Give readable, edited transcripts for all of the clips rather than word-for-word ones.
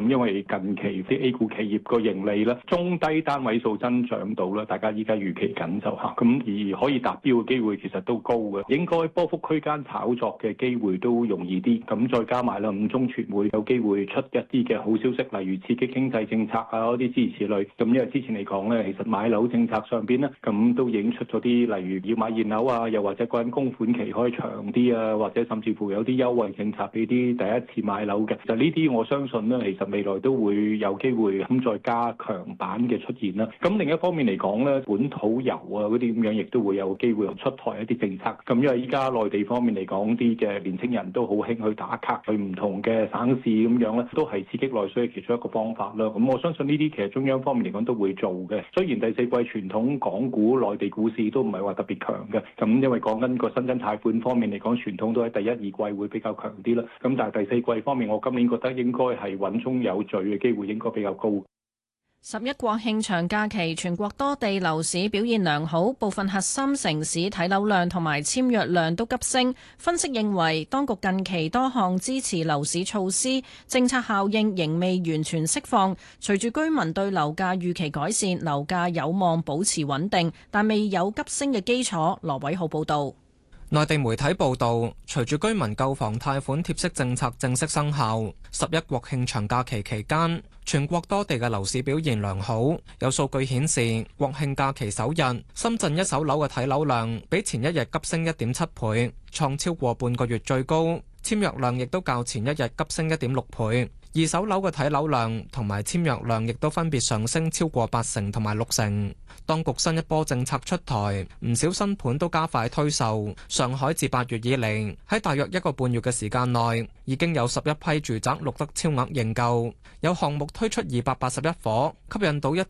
因為近期啲 A 股企業個盈利咧中低單位數增長到啦，大家依家預期緊就嚇，咁而可以達標嘅機會其實都高嘅，應該波幅區間炒作嘅機會都容易啲。咁再加埋啦，五中全會有機會出一啲嘅好消息，例如刺激經濟政策啊嗰啲諸如此類。咁因為之前嚟講咧，其實買樓政策上邊咧，咁都已經出咗啲，例如要買現樓啊，又或者個人供款期可以長啲啊，或者甚至乎有啲優惠政策俾啲第一次買樓嘅。就呢啲我相信咧，其實未來都會有機會咁再加強版嘅出現啦。咁另一方面嚟講咧，本土遊啊嗰啲咁樣，亦都會有機會出台一啲政策。咁因為依家內地方面嚟講，啲嘅年輕人都好興去打卡去唔同嘅省市咁樣咧，都係刺激內需嘅其中一個方法啦。咁我相信呢啲其實中央方面嚟講都會做嘅。雖然第四季傳統港股、內地股市都唔係話特別強嘅，咁因為講緊個新增貸款方面嚟講，傳統都喺第一、二季會比較強啲啦。咁但係第四季方面，我今年覺得應該係穩中有序嘅機會應該比較高。 十一國慶長假期，全國多地樓市表現良好，部分核心城市睇樓量同埋簽約量都急升。分析認為，當局近期多項支持樓市措施，政策效應仍未完全釋放。隨住居民對樓價預期改善，樓價有望保持穩定，但未有急升嘅基礎。羅偉浩報導。 內地媒體報導，隨住居民購房貸款貼息政策正式生效，十一國慶長假期期間，全國多地嘅樓市表現良好。有數據顯示，國慶假期首日，深圳一手樓嘅睇樓量比前一日急升 1.7 倍，創超過半個月最高。簽約量亦都較前一日急升 1.6 倍。二手樓嘅睇樓量同埋簽約量亦都分別上升超過8成同埋6成。當局新一波政策出台，唔少新盤都加快推售。上海自8月以嚟，喺大約1個半月嘅時間內，已經有11批住宅錄得超額認購，有項目推出281伙，吸引到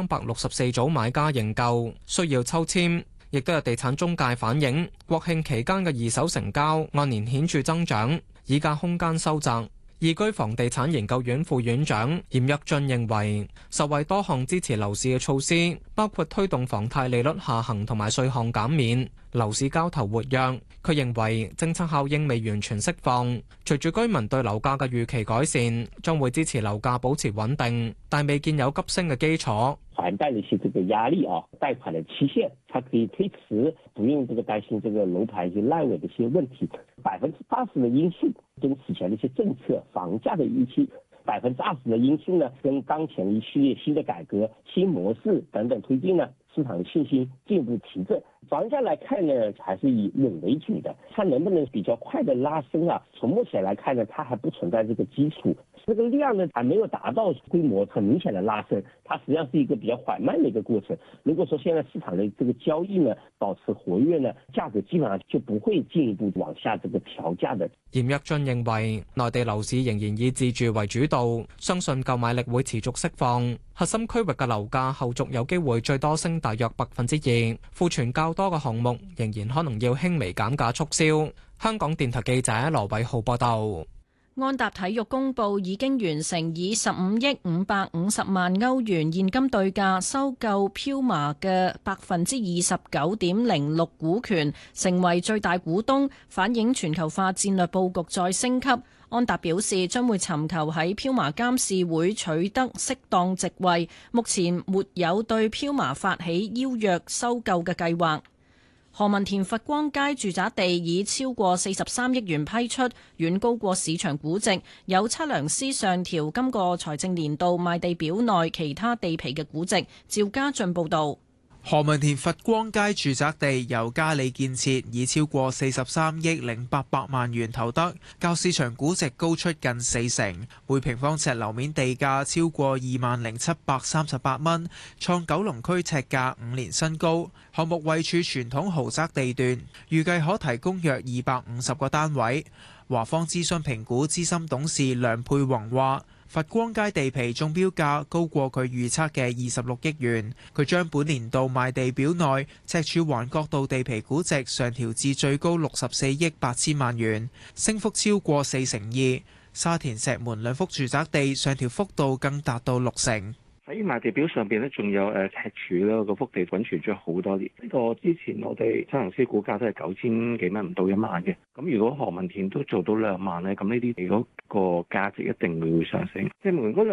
1364組買家認購，需要抽籤。亦都有地產中介反映，國慶期間嘅二手成交按年顯著增長，議價空間收窄。易居房地產研究院副院長嚴躍進認為，受惠多項支持樓市嘅措施，包括推動房貸利率下行同埋稅項減免，樓市交投活躍。佢認為政策效應未完全釋放，隨住居民對樓價嘅預期改善，將會支持樓價保持穩定，但未見有急升嘅基礎。 還帶了一些這個壓力啊，貸款的期限它可以推遲，不用這個擔心這個樓盤一些爛尾的一些問題。80%的因素跟此前的一些政策、房價的預期，20%的因素呢，跟當前一系列新的改革、新模式等等推進呢，市場的信心進一步提振。房價來看呢，還是以穩為主的，它能不能比較快的拉升啊？從目前來看呢，它還不存在這個基礎。這個量呢，還沒有達到規模很明顯的拉升，它實際上是一個比較緩慢的一個過程。如果說現在市場的這個交易呢保持活躍呢，價格基本上就不會進一步往下這個調價的。 嚴躍進認為，內地樓市仍然以自住為主導，相信購買力會持續釋放。核心區域嘅樓價後續有機會最多升大約2%，庫存較多嘅項目仍然可能要輕微減價促銷。香港電台記者羅偉浩報道。 安踏體育公佈已經完成以15億550萬歐元現金對價收購Puma嘅29.06%股權，成為最大股東，反映全球化戰略佈局再升級。安踏表示將會尋求喺Puma監事會取得適當席位，目前沒有對Puma發起邀約收購嘅計劃。何文田佛光街住宅地以超過43億元批出，遠高過市場估值。有測量師上調今個財政年度賣地表內其他地皮嘅估值。趙家俊報導。 何文田佛光街住宅地由嘉里建設以超過43億0800萬元投得，較市場估值高出近4成，每平方尺樓面地價超過20,738蚊，創九龍區尺價5年新高。項目位處傳統豪宅地段，預計可提供約250個單位。華方諮詢評估資深董事梁佩宏話，佛光街地皮中標價高過佢預測嘅26億元，佢將本年度賣地表內赤柱環角道地皮估值上調至最高64億8千萬元，升幅超過42%。沙田石門兩幅住宅地上調幅度更達到6成。 喺賣地表上邊咧，仲有赤柱啦，個幅地滾存咗好多年。呢個之前我哋測量師估價都係9000幾蚊，唔到1萬嘅。咁如果何文田都做到2萬咧，咁呢啲地嗰個價值一定會上升。即係門嗰